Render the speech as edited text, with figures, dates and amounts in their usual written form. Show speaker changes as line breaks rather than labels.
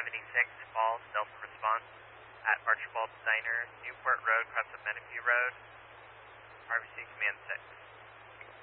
76, Falls, Delta Response at Archibald Diner, Newport Road, cross of Menifee Road, RBC Command 6.